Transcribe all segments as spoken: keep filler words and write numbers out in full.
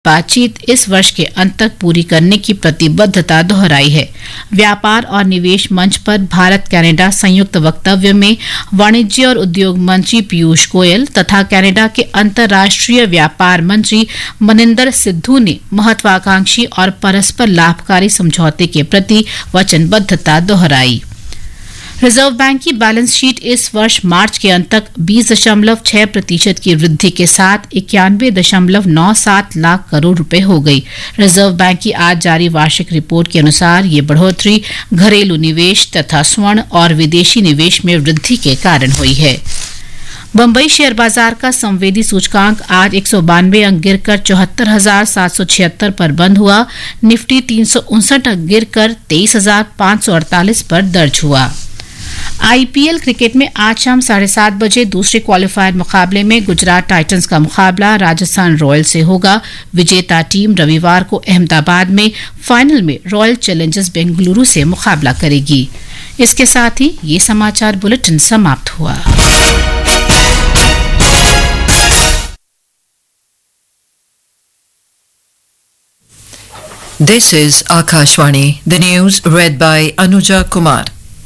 बातचीत इस वर्ष के अंत तक पूरी करने की प्रतिबद्धता दोहराई है। व्यापार और निवेश मंच पर भारत कनाडा संयुक्त वक्तव्य में वाणिज्य और उद्योग मंत्री पीयूष गोयल तथा कनाडा के अंतर्राष्ट्रीय व्यापार मंत्री मनिंदर सिद्धू ने महत्वाकांक्षी और परस्पर लाभकारी समझौते के प्रति वचनबद्धता दोहराई। रिजर्व बैंक की बैलेंस शीट इस वर्ष मार्च के अंत तक बीस दशमलव छह प्रतिशत की वृद्धि के साथ इक्यानवे दशमलव नौ सात लाख करोड़ रुपए हो गई। रिजर्व बैंक की आज जारी वार्षिक रिपोर्ट के अनुसार ये बढ़ोतरी घरेलू निवेश तथा स्वर्ण और विदेशी निवेश में वृद्धि के कारण हुई है। बम्बई शेयर बाजार का संवेदी सूचकांक आज एक सौ बानवे अंक गिरकर चौहत्तर हजार सात सौ छिहत्तर पर बंद हुआ। निफ्टी तीन सौ उनसठ अंक गिरकर तेईस हजार पांच सौ अड़तालीस पर दर्ज हुआ। आईपीएल क्रिकेट में आज शाम साढ़े सात बजे दूसरे क्वालिफायर मुकाबले में गुजरात टाइटंस का मुकाबला राजस्थान रॉयल से होगा। विजेता टीम रविवार को अहमदाबाद में फाइनल में रॉयल चैलेंजर्स बेंगलुरु से मुकाबला करेगी। इसके साथ ही ये समाचार बुलेटिन समाप्त हुआ। This is Akashvani. The news read by Anuja Kumar.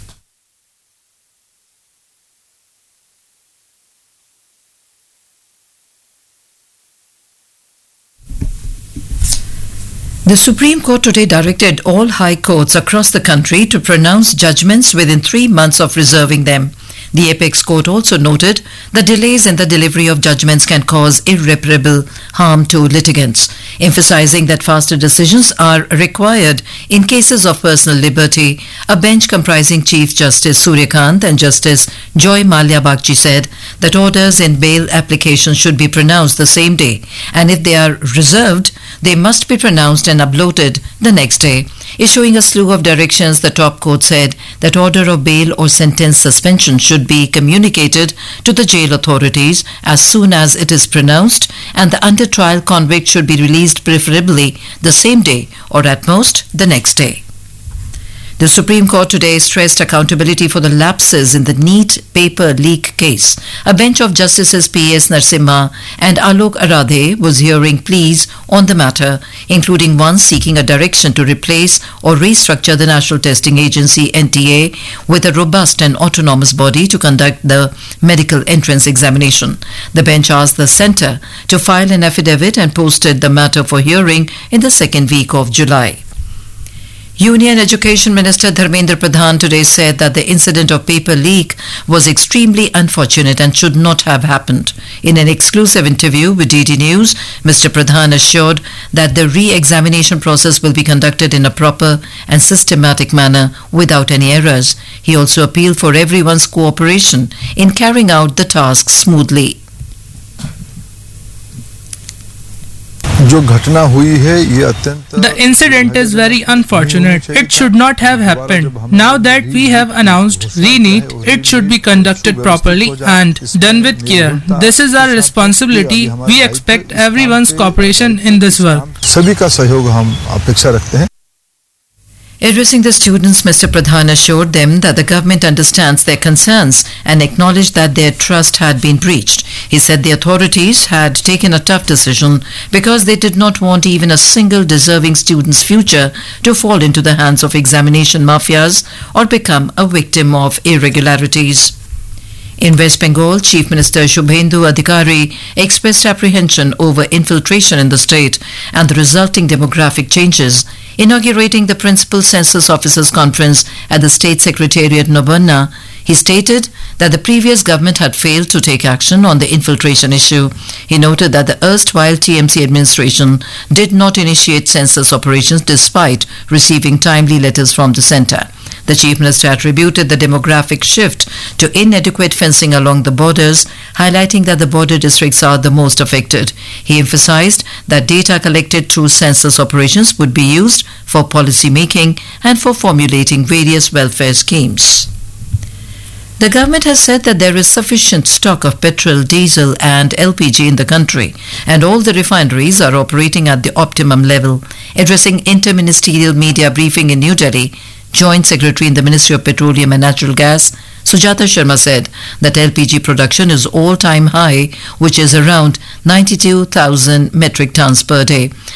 The Supreme Court today directed all high courts across the country to pronounce judgments within three months of reserving them. The Apex Court also noted that delays in the delivery of judgments can cause irreparable harm to litigants, emphasizing that faster decisions are required in cases of personal liberty. A bench comprising Chief Justice Suryakant and Justice Joy Malia Bagchi said that orders in bail applications should be pronounced the same day, and if they are reserved, they must be pronounced and uploaded the next day. Issuing a slew of directions, the top court said that order of bail or sentence suspension should be communicated to the jail authorities as soon as it is pronounced, and the under trial convict should be released preferably the same day or at most the next day. The Supreme Court today stressed accountability for the lapses in the NEET paper leak case. A bench of Justices P S Narasimha and Alok Aradhe was hearing pleas on the matter, including one seeking a direction to replace or restructure the National Testing Agency N T A with a robust and autonomous body to conduct the medical entrance examination. The bench asked the centre to file an affidavit and posted the matter for hearing in the second week of July. Union Education Minister Dharmendra Pradhan today said that the incident of paper leak was extremely unfortunate and should not have happened. In an exclusive interview with D D News, Mister Pradhan assured that the re-examination process will be conducted in a proper and systematic manner without any errors. He also appealed for everyone's cooperation in carrying out the task smoothly. The incident is very unfortunate. It should not have happened. Now that we have announced re-NEET, it should be conducted properly and done with care. This is our responsibility. We expect everyone's cooperation in this work. Addressing the students, Mister Pradhan assured them that the government understands their concerns and acknowledged that their trust had been breached. He said the authorities had taken a tough decision because they did not want even a single deserving student's future to fall into the hands of examination mafias or become a victim of irregularities. In West Bengal, Chief Minister Shubhendu Adhikari expressed apprehension over infiltration in the state and the resulting demographic changes. Inaugurating the Principal Census Officers Conference at the State Secretariat Nobanna, he stated that the previous government had failed to take action on the infiltration issue. He noted that the erstwhile T M C administration did not initiate census operations despite receiving timely letters from the centre. The Chief Minister attributed the demographic shift to inadequate fencing along the borders, highlighting that the border districts are the most affected. He emphasized that data collected through census operations would be used for policy making and for formulating various welfare schemes. The government has said that there is sufficient stock of petrol, diesel and L P G in the country and all the refineries are operating at the optimum level. Addressing inter-ministerial media briefing in New Delhi, Joint Secretary in the Ministry of Petroleum and Natural Gas, Sujata Sharma said that L P G production is all-time high, which is around ninety-two thousand metric tons per day.